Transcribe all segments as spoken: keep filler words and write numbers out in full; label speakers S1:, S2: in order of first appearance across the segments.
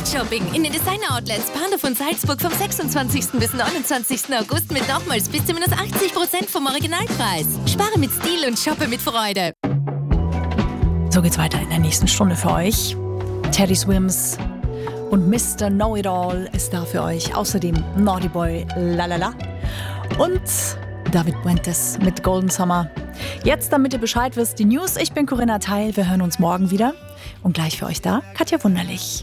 S1: Shopping in den Designer-Outlets Bahnhof und Salzburg vom sechsundzwanzigsten bis neunundzwanzigsten August mit nochmals bis zu minus achtzig Prozent vom Originalpreis. Spare mit Stil und shoppe mit Freude.
S2: So geht's weiter in der nächsten Stunde für euch. Teddy Swims und Mister Know-It-All ist da für euch. Außerdem Naughty Boy Lalala und David Fuentes mit Golden Summer. Jetzt, damit ihr Bescheid wisst, die News. Ich bin Corinna Teil. Wir hören uns morgen wieder. Und gleich für euch da, Katja Wunderlich.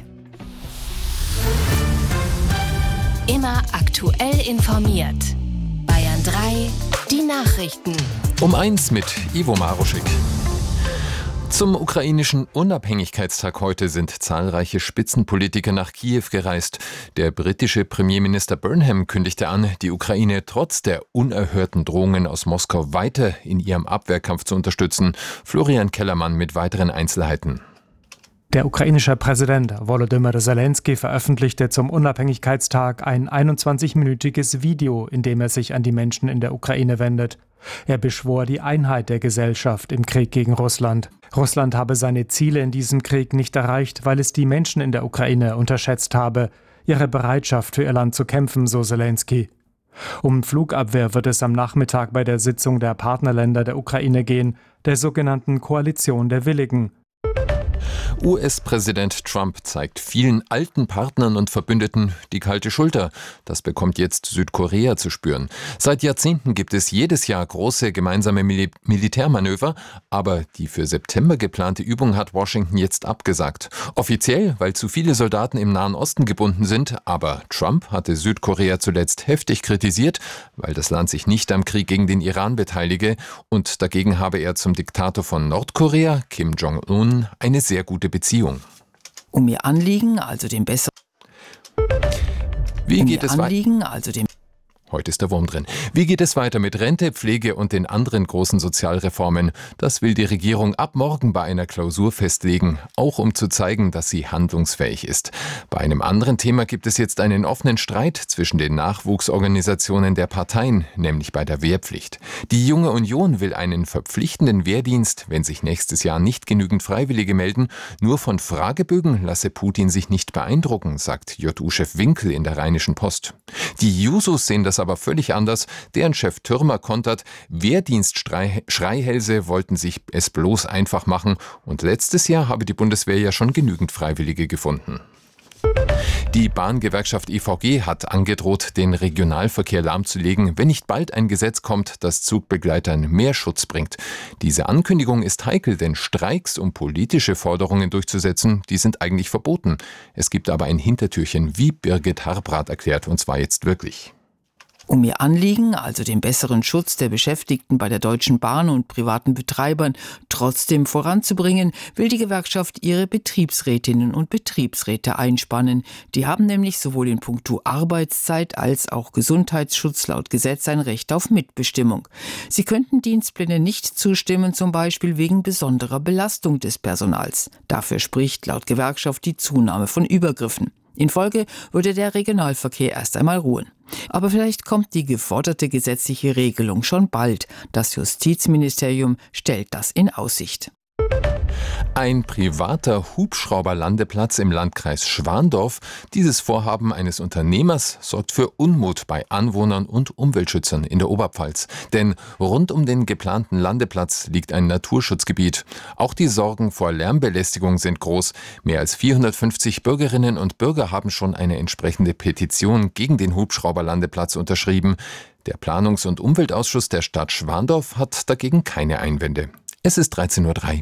S1: Immer aktuell informiert. Bayern drei, die Nachrichten.
S3: Um eins mit Ivo Maruschik. Zum ukrainischen Unabhängigkeitstag heute sind zahlreiche Spitzenpolitiker nach Kiew gereist. Der britische Premierminister Burnham kündigte an, die Ukraine trotz der unerhörten Drohungen aus Moskau weiter in ihrem Abwehrkampf zu unterstützen. Florian Kellermann mit weiteren Einzelheiten.
S4: Der ukrainische Präsident Volodymyr Zelensky veröffentlichte zum Unabhängigkeitstag ein einundzwanzigminütiges Video, in dem er sich an die Menschen in der Ukraine wendet. Er beschwor die Einheit der Gesellschaft im Krieg gegen Russland. Russland habe seine Ziele in diesem Krieg nicht erreicht, weil es die Menschen in der Ukraine unterschätzt habe, ihre Bereitschaft für ihr Land zu kämpfen, so Zelensky. Um Flugabwehr wird es am Nachmittag bei der Sitzung der Partnerländer der Ukraine gehen, der sogenannten Koalition der Willigen.
S3: U S-Präsident Trump zeigt vielen alten Partnern und Verbündeten die kalte Schulter. Das bekommt jetzt Südkorea zu spüren. Seit Jahrzehnten gibt es jedes Jahr große gemeinsame Mil- Militärmanöver, aber die für September geplante Übung hat Washington jetzt abgesagt. Offiziell, weil zu viele Soldaten im Nahen Osten gebunden sind, aber Trump hatte Südkorea zuletzt heftig kritisiert, weil das Land sich nicht am Krieg gegen den Iran beteilige, und dagegen habe er zum Diktator von Nordkorea, Kim Jong-un, eine sehr gute Beziehung.
S5: Um ihr Anliegen, also dem besseren
S3: Wie
S5: um
S3: geht
S5: ihr
S3: es
S5: Anliegen, also dem
S3: Heute ist der Wurm drin. Wie geht es weiter mit Rente, Pflege und den anderen großen Sozialreformen? Das will die Regierung ab morgen bei einer Klausur festlegen, auch um zu zeigen, dass sie handlungsfähig ist. Bei einem anderen Thema gibt es jetzt einen offenen Streit zwischen den Nachwuchsorganisationen der Parteien, nämlich bei der Wehrpflicht. Die Junge Union will einen verpflichtenden Wehrdienst, wenn sich nächstes Jahr nicht genügend Freiwillige melden. Nur von Fragebögen lasse Putin sich nicht beeindrucken, sagt J U-Chef Winkel in der Rheinischen Post. Die Jusos sehen das aber völlig anders. Deren Chef Türmer kontert, Wehrdienstschreihälse wollten sich es bloß einfach machen, und letztes Jahr habe die Bundeswehr ja schon genügend Freiwillige gefunden. Die Bahngewerkschaft E V G hat angedroht, den Regionalverkehr lahmzulegen, wenn nicht bald ein Gesetz kommt, das Zugbegleitern mehr Schutz bringt. Diese Ankündigung ist heikel, denn Streiks, um politische Forderungen durchzusetzen, die sind eigentlich verboten. Es gibt aber ein Hintertürchen, wie Birgit Harbrath erklärt, und zwar jetzt wirklich.
S5: Um ihr Anliegen, also den besseren Schutz der Beschäftigten bei der Deutschen Bahn und privaten Betreibern, trotzdem voranzubringen, will die Gewerkschaft ihre Betriebsrätinnen und Betriebsräte einspannen. Die haben nämlich sowohl in puncto Arbeitszeit als auch Gesundheitsschutz laut Gesetz ein Recht auf Mitbestimmung. Sie könnten Dienstplänen nicht zustimmen, zum Beispiel wegen besonderer Belastung des Personals. Dafür spricht laut Gewerkschaft die Zunahme von Übergriffen. In Folge würde der Regionalverkehr erst einmal ruhen. Aber vielleicht kommt die geforderte gesetzliche Regelung schon bald. Das Justizministerium stellt das in Aussicht.
S3: Ein privater Hubschrauberlandeplatz im Landkreis Schwandorf. Dieses Vorhaben eines Unternehmers sorgt für Unmut bei Anwohnern und Umweltschützern in der Oberpfalz. Denn rund um den geplanten Landeplatz liegt ein Naturschutzgebiet. Auch die Sorgen vor Lärmbelästigung sind groß. Mehr als vierhundertfünfzig Bürgerinnen und Bürger haben schon eine entsprechende Petition gegen den Hubschrauberlandeplatz unterschrieben. Der Planungs- und Umweltausschuss der Stadt Schwandorf hat dagegen keine Einwände. Es ist dreizehn Uhr drei.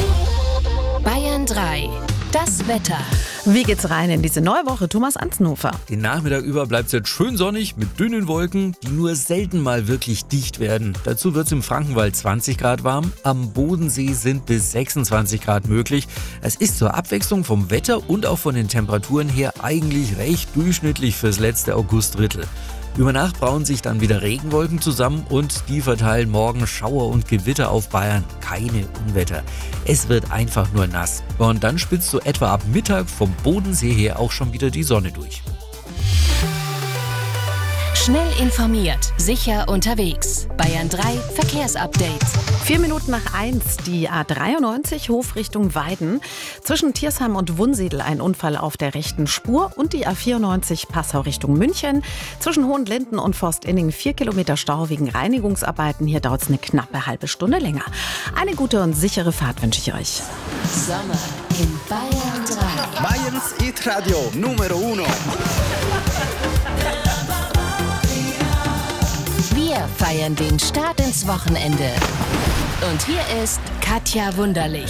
S1: Bayern drei, das Wetter.
S2: Wie geht's rein in diese neue Woche? Thomas Anzenhofer.
S6: Den Nachmittag über bleibt es jetzt schön sonnig mit dünnen Wolken, die nur selten mal wirklich dicht werden. Dazu wird es im Frankenwald zwanzig Grad warm, am Bodensee sind bis sechsundzwanzig Grad möglich. Es ist zur Abwechslung vom Wetter und auch von den Temperaturen her eigentlich recht durchschnittlich fürs letzte Augustdrittel. Über Nacht brauen sich dann wieder Regenwolken zusammen und die verteilen morgen Schauer und Gewitter auf Bayern. Keine Unwetter. Es wird einfach nur nass. Und dann spitzt so etwa ab Mittag vom Bodensee her auch schon wieder die Sonne durch.
S1: Schnell informiert, sicher unterwegs. Bayern drei Verkehrsupdate.
S7: Vier Minuten nach eins, die A dreiundneunzig Hof Richtung Weiden. Zwischen Thiersheim und Wunsiedel ein Unfall auf der rechten Spur und die A vierundneunzig Passau Richtung München. Zwischen Hohenlinden und Forstinning vier Kilometer Stau wegen Reinigungsarbeiten. Hier dauert es eine knappe halbe Stunde länger. Eine gute und sichere Fahrt wünsche ich euch.
S1: Sommer in Bayern drei.
S8: Bayerns Hit-Radio Numero Uno.
S1: Wir feiern den Start ins Wochenende. Und hier ist Katja Wunderlich.